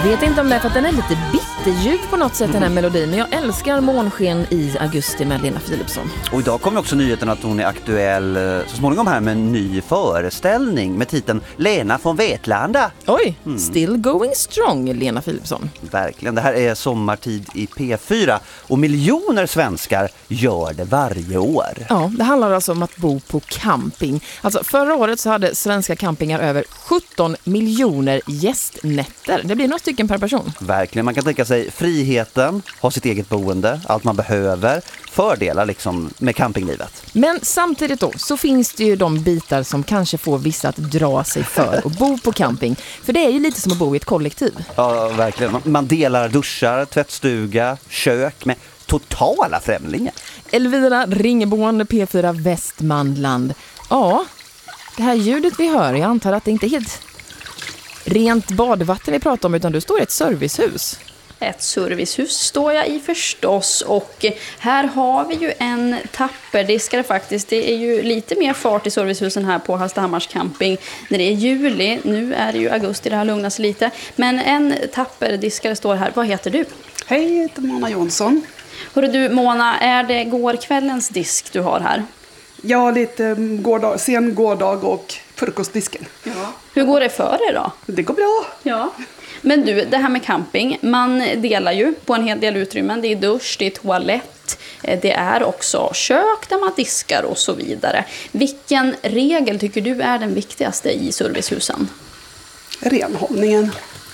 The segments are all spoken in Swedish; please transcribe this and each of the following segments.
Vet inte om det är för att den är lite bitterljuv på något sätt, den här melodin. Men jag älskar Månsken i augusti med Lena Philipsson. Och idag kommer också nyheten att hon är aktuell så småningom här med en ny föreställning med titeln Lena från Vetlanda. Oj, still going strong, Lena Philipsson. Verkligen, det här är sommartid i P4 och miljoner svenskar gör det varje år. Ja, det handlar alltså om att bo på camping. Alltså förra året så hade svenska campingar över 17 miljoner gästnätter. Det blir några stycken per person. Verkligen, man kan tänka sig friheten, ha sitt eget boende, allt man behöver, fördelar liksom med campinglivet. Men samtidigt då så finns det ju de bitar som kanske får vissa att dra sig för att bo på camping. För det är ju lite som att bo i ett kollektiv. Ja, verkligen. Man delar duschar, tvättstuga, kök med totala främlingar. Elvira Ringeboende, P4 Västmanland. Ja, det här ljudet vi hör, jag antar att det inte är helt rent badvatten vi pratar om, utan du står i ett servicehus. Ett servicehus står jag i förstås, och här har vi ju en tapperdiskare faktiskt. Det är ju lite mer fart i servicehusen här på Hallstahammars camping när det är juli. Nu är det ju augusti, det här lugnar sig lite. Men en tapperdiskare står här. Vad heter du? Hej, jag heter Mona Jonsson. Hörru du Mona, är det gårkvällens disk du har här? Ja, lite sen gårdag och frukostdisken. Ja. Hur går det för er då? Det går bra. Ja. Men du, det här med camping, man delar ju på en hel del utrymmen. Det är dusch, det är toalett, det är också kök där man diskar och så vidare. Vilken regel tycker du är den viktigaste i servicehusen? Renhållningen.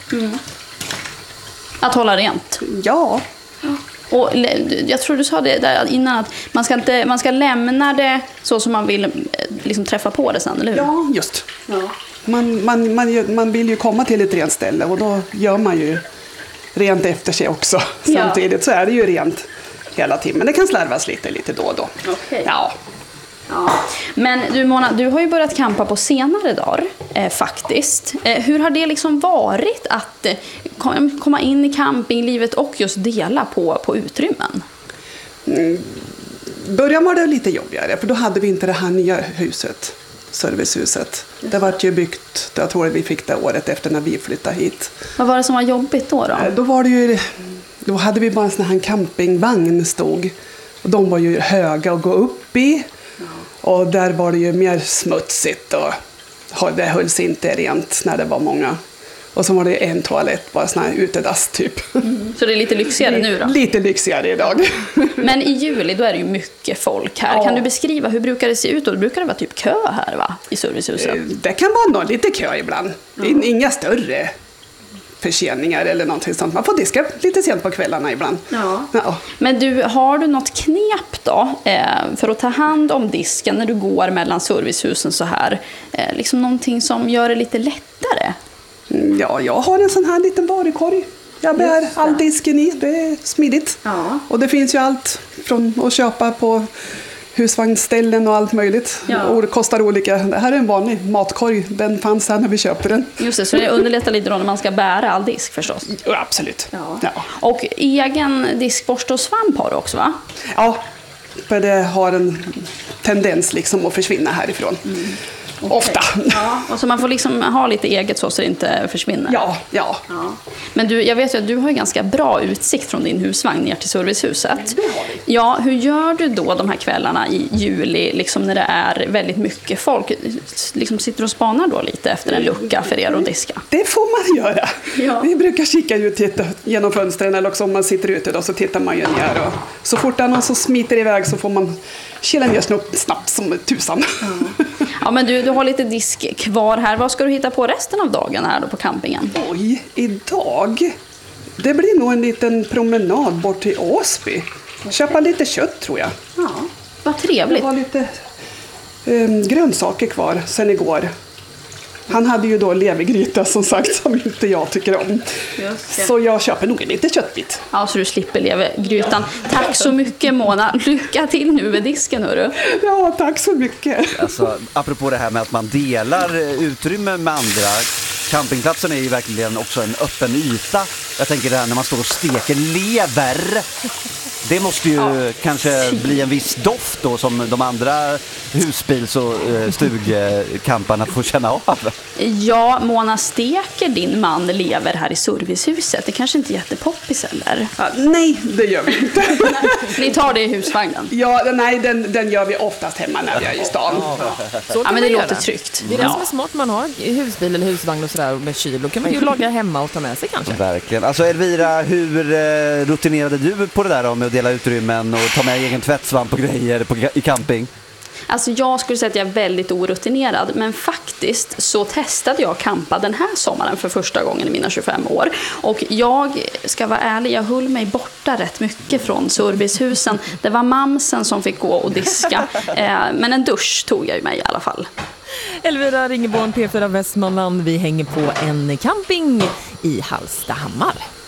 Att hålla rent? Ja. Och jag tror du sa det där innan, att man ska lämna det så som man vill liksom träffa på det sen, eller hur? Ja, just. Ja. Man vill ju komma till ett rent ställe, och då gör man ju rent efter sig också. Samtidigt så är det ju rent hela tiden. Men det kan slarvas lite då och då. Okay. Ja. Ja. Men du Mona, du har ju börjat campa på senare dagar faktiskt. Hur har det liksom varit att komma in i campinglivet och just dela på utrymmen? Början var det lite jobbigare, för då hade vi inte det här nya huset, servicehuset. Det var ju byggt, jag tror vi fick det året efter när vi flyttade hit. Vad var det som var jobbigt då? Då hade vi bara en sån här campingvagn stod. Och de var ju höga att gå upp i. Och där var det ju mer smutsigt, och det hölls inte rent när det var många. Och så var det en toalett, bara sån här utedass typ. Så det är lite lyxigare nu då? Lite lyxigare idag. Men i juli då är det ju mycket folk här. Ja. Kan du beskriva, hur brukar det se ut? Och det brukar vara typ kö här va? I servicehuset. Det kan vara lite kö ibland. Inga större förseningar eller någonting sånt. Man får diska lite sent på kvällarna ibland. Ja. Men har du något knep då för att ta hand om disken när du går mellan servicehusen så här? Liksom någonting som gör det lite lättare? Ja, jag har en sån här liten varukorg. Jag bär all disken i, det är smidigt. Ja. Och det finns ju allt från att köpa på husvagnsställen och allt möjligt. Ja. Och det kostar olika. Det här är en vanlig matkorg, den fanns här när vi köpte den. Just det, så det underlättar lite då när man ska bära all disk förstås. Ja, absolut. Ja. Ja. Och egen diskborste och svamp har du också va? Ja, för det har en tendens liksom att försvinna härifrån. Okay. Ofta. Ja, och så man får liksom ha lite eget så det inte försvinner. Ja. Men du, jag vet ju att du har ju ganska bra utsikt från din husvagn ner till servicehuset. Det har vi. Ja, hur gör du då de här kvällarna i juli liksom när det är väldigt mycket folk? Liksom sitter och spanar då lite efter en lucka för er att diska? Det får man göra. Ja. Vi brukar kika ut genom fönstren, eller också om man sitter ute då så tittar man ju ner. Och så fort det är någon som smiter iväg så får man kila ner snabbt som tusan. Ja, men du har lite disk kvar här. Vad ska du hitta på resten av dagen här då på campingen? Oj, idag? Det blir nog en liten promenad bort till Åsby. Köpa lite kött tror jag. Ja, vad trevligt. Jag har lite grönsaker kvar sen igår. Han hade ju då levergryta som sagt som inte jag tycker om. Så jag köper nog en lite köttbit. Ja, så du slipper levergrytan. Tack så mycket Mona. Lycka till nu med disken hörru. Ja, tack så mycket. Alltså, apropå det här med att man delar utrymme med andra. Campingplatsen är ju verkligen också en öppen yta. Jag tänker det här när man står och steker lever. Det måste ju kanske bli en viss doft då som de andra husbils- och stugkamparna får känna av. Ja, Mona Steker, din man, lever här i servicehuset. Det kanske inte är jättepoppis eller? Ja, nej, det gör vi inte. Ni tar det i husvagnen? Ja, nej, den gör vi oftast hemma när vi är i stan. Så kan Ja, men man det göra. låter tryggt. Det är det som är smart, man har husbil eller husvagn och sådär med kyl. Då kan man ju laga hemma och ta med sig kanske. Verkligen. Alltså Elvira, hur rutinerade du på det där då, med att dela utrymmen och ta med egen tvättsvamp och grejer i camping? Alltså jag skulle säga att jag är väldigt orutinerad, men faktiskt så testade jag campa den här sommaren för första gången i mina 25 år. Och jag ska vara ärlig, jag höll mig borta rätt mycket från servicehusen. Det var mamsen som fick gå och diska, men en dusch tog jag ju mig i alla fall. Elvira Ringeborn, P4 Västmanland. Vi hänger på en camping i Hallstahammar.